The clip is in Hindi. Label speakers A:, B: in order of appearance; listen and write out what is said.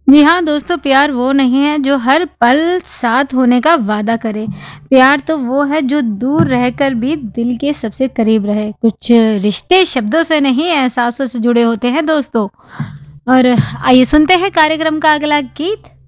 A: जी हाँ दोस्तों, प्यार वो नहीं है जो हर पल साथ होने का वादा करे। प्यार तो वो है जो दूर रहकर भी दिल के सबसे करीब रहे। कुछ रिश्ते शब्दों से नहीं, एहसासों से जुड़े होते हैं दोस्तों। और आइए सुनते हैं कार्यक्रम का अगला गीत।